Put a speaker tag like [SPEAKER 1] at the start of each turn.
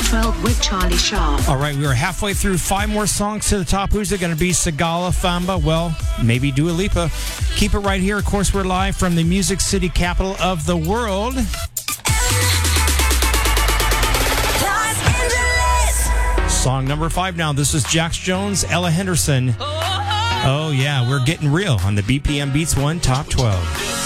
[SPEAKER 1] 12 with Charlie Sharp.
[SPEAKER 2] All right, we are halfway through 5 more songs to the top. Who's it going to be? Sigala, Famba? Well, maybe Dua Lipa. Keep it right here. Of course, we're live from the Music City capital of the world. Song number 5 now. This is Jax Jones, Ella Henderson. Oh, yeah, we're getting real on the BPM Beats 1 Top 12.